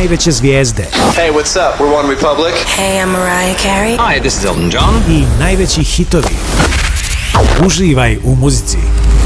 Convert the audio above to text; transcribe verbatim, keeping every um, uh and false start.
najveće zvijezde. Hey, what's up? We're One Republic. Hey, I'm Mariah Carey. Hi, this is Elton John. I najveći hitovi. Uživaj u muzici.